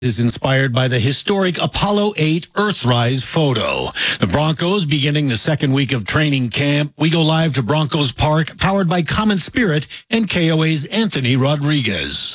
is inspired by the historic Apollo 8 Earthrise photo. The Broncos beginning the second week of training camp. We go live to Broncos Park, powered by Common Spirit and KOA's Anthony Rodriguez.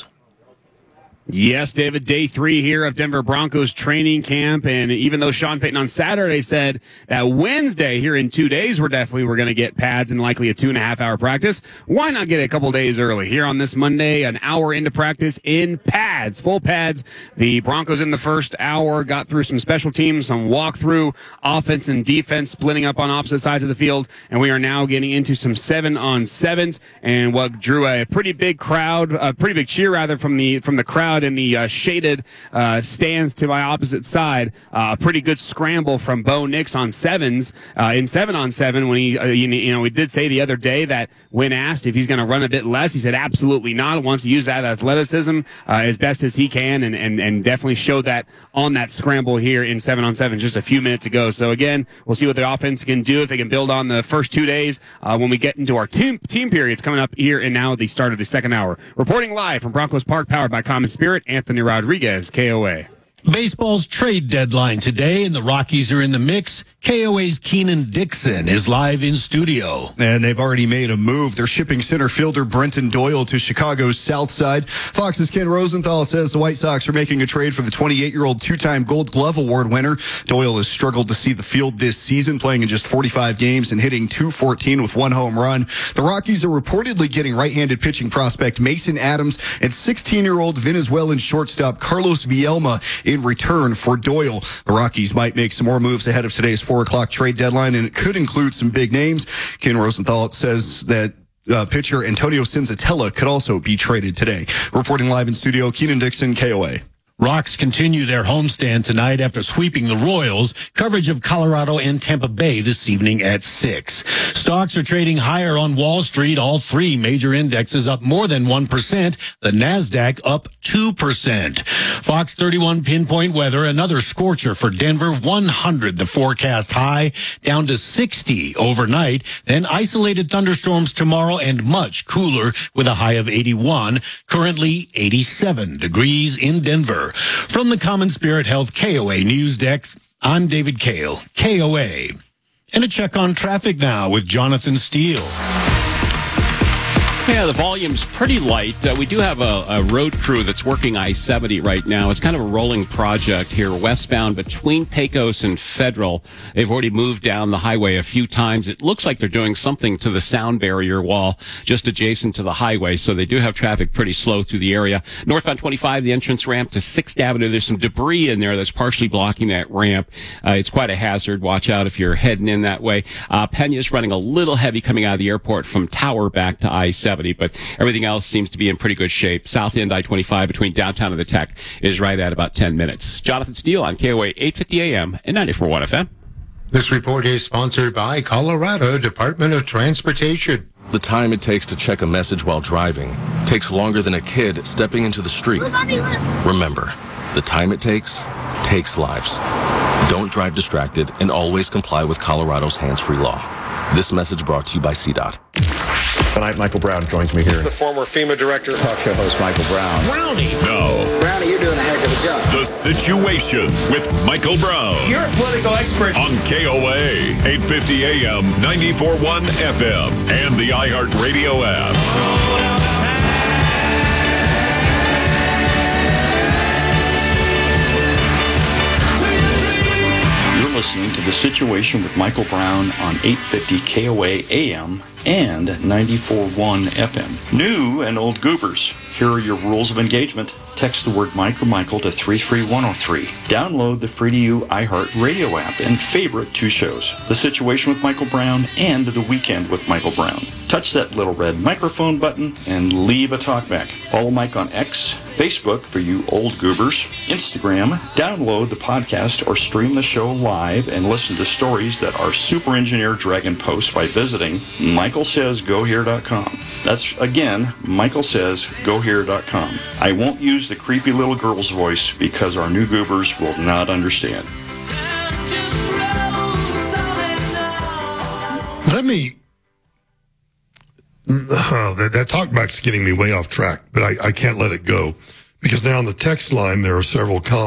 Yes, David, day 3 here of Denver Broncos training camp. And even though Sean Payton on Saturday said that Wednesday here in 2 days, we're going to get pads and likely a 2.5-hour practice, why not get a couple days early? Here on this Monday, an hour into practice in pads, full pads. The Broncos in the first hour got through some special teams, some walkthrough, offense and defense splitting up on opposite sides of the field. And we are now getting into some 7-on-7s and what drew a pretty big crowd, a pretty big cheer rather from the crowd in the shaded stands to my opposite side. A pretty good scramble from Bo Nix on 7s in 7-on-7 when he did say the other day that when asked if he's going to run a bit less, he said absolutely not. Wants to use that athleticism as best as he can and definitely showed that on that scramble here in 7-on-7 just a few minutes ago. So again, we'll see what the offense can do if they can build on the first 2 days when we get into our team periods coming up here and now at the start of the second hour. Reporting live from Broncos Park, powered by Common Spirit, Anthony Rodriguez, KOA. Baseball's trade deadline today, and the Rockies are in the mix. KOA's Keenan Dixon is live in studio. And they've already made a move. They're shipping center fielder Brenton Doyle to Chicago's South Side. Fox's Ken Rosenthal says the White Sox are making a trade for the 28-year-old two-time Gold Glove Award winner. Doyle has struggled to see the field this season, playing in just 45 games and hitting .214 with 1 home run. The Rockies are reportedly getting right-handed pitching prospect Mason Adams and 16-year-old Venezuelan shortstop Carlos Vielma in return for Doyle. The Rockies might make some more moves ahead of today's 4 o'clock trade deadline, and it could include some big names. Ken Rosenthal says that pitcher Antonio Senzatella could also be traded today. Reporting live in studio, Keenan Dixon, KOA. Rocks continue their homestand tonight after sweeping the Royals. Coverage of Colorado and Tampa Bay this evening at 6. Stocks are trading higher on Wall Street. All 3 major indexes up more than 1%. The NASDAQ up 2%. Fox 31 pinpoint weather, another scorcher for Denver. 100 the forecast high, down to 60 overnight. Then isolated thunderstorms tomorrow and much cooler with a high of 81. Currently 87 degrees in Denver. From the Common Spirit Health KOA News Desk, I'm David Kale, KOA. And a check on traffic now with Jonathan Steele. Yeah, the volume's pretty light. We do have a road crew that's working I-70 right now. It's kind of a rolling project here westbound between Pecos and Federal. They've already moved down the highway a few times. It looks like they're doing something to the sound barrier wall just adjacent to the highway, so they do have traffic pretty slow through the area. Northbound 25, the entrance ramp to 6th Avenue. There's some debris in there that's partially blocking that ramp. It's quite a hazard. Watch out if you're heading in that way. Pena's running a little heavy coming out of the airport from Tower back to I-70. But everything else seems to be in pretty good shape. South End I-25 between downtown and the Tech is right at about 10 minutes. Jonathan Steele on KOA 850 AM and 94.1 FM. This report is sponsored by Colorado Department of Transportation. The time it takes to check a message while driving takes longer than a kid stepping into the street. Remember, the time it takes lives. Don't drive distracted and always comply with Colorado's hands-free law. This message brought to you by CDOT. Tonight, Michael Brown joins me here. The former FEMA director. Talk show host Michael Brown. Brownie. No. Brownie, you're doing a heck of a job. The Situation with Michael Brown. You're a political expert. On KOA, 850 AM, 94.1 FM, and the iHeartRadio app. Listening to The Situation with Michael Brown on 850 KOA AM and 94.1 FM. New and old goobers, here are your rules of engagement. Text the word Mike or Michael to 33103. Download the free-to-you iHeart Radio app and favorite 2 shows, The Situation with Michael Brown and The Weekend with Michael Brown. Touch that little red microphone button and leave a talkback. Follow Mike on X, Facebook for you old goobers, Instagram, download the podcast or stream the show live and listen to stories that our super engineer Dragon posts by visiting michaelsaysgohere.com. That's, again, michaelsaysgohere.com. I won't use the creepy little girl's voice because our new goobers will not understand. Let me... that talkback's getting me way off track, but I can't let it go because now on the text line there are several comments.